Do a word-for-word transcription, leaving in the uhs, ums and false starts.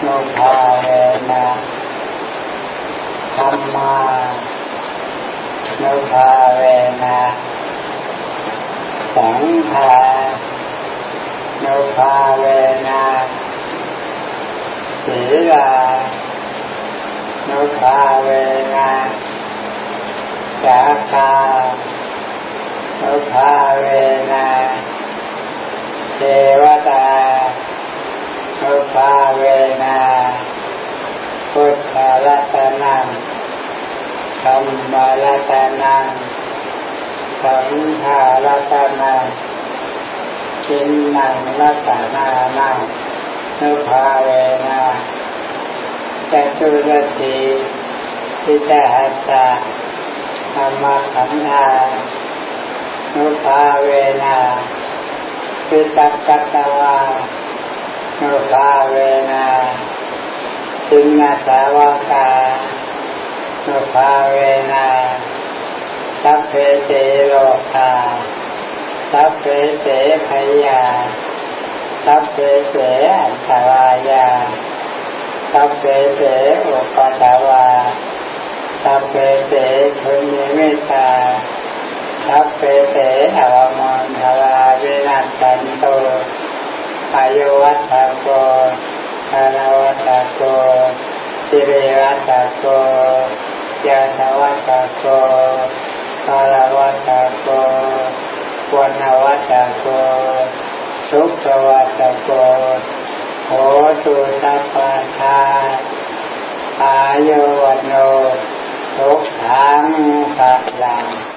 โนภาเวนะธัมมาโนภาเวนะสังฆาโนภาเวนะศีลาโนภาเวนะจาคาโนภาเวนะเทวตาโนภาเวนะพุทธรัตนังธัมมรัตนังสังฆรัตนังชินนังรัตนานังโนภาเวนะจตุรสีทิฏฐัสสะธรรมขันธาโนภาเวนะปิตักกัตตวาโนภาเวนะสินนาสาวกาโนภาเวนะสัพเพเตโลกาสัพเพเตพยาสัพเพเตอันตรายาสัพเพเตอุปาทวาสัพเพเตทุนิมิตาสัพเพเตอวมันทราวินัสสันโตอายุวัฏโกธนวัฏโกสิริวัฏโกยะถวัฏโกภรวัฏโกวันวัฏโกสุขวัฏโกโหตุสัพพทาอายุวันโนทุกขังภะลัง